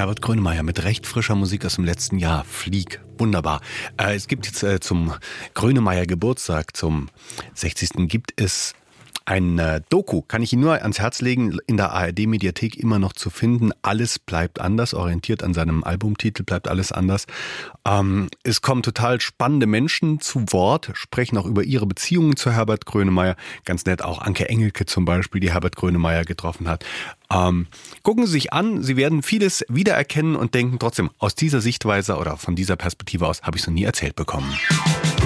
Herbert Grönemeyer mit recht frischer Musik aus dem letzten Jahr. Flieg. Wunderbar. Es gibt jetzt zum Grönemeyer Geburtstag, zum 60. gibt es ein Doku, kann ich Ihnen nur ans Herz legen, in der ARD-Mediathek immer noch zu finden. Alles bleibt anders, orientiert an seinem Albumtitel, bleibt alles anders. Es kommen total spannende Menschen zu Wort, sprechen auch über ihre Beziehungen zu Herbert Grönemeyer. Ganz nett auch Anke Engelke zum Beispiel, die Herbert Grönemeyer getroffen hat. Gucken Sie sich an, Sie werden vieles wiedererkennen und denken trotzdem, aus dieser Sichtweise oder von dieser Perspektive aus habe ich es noch nie erzählt bekommen.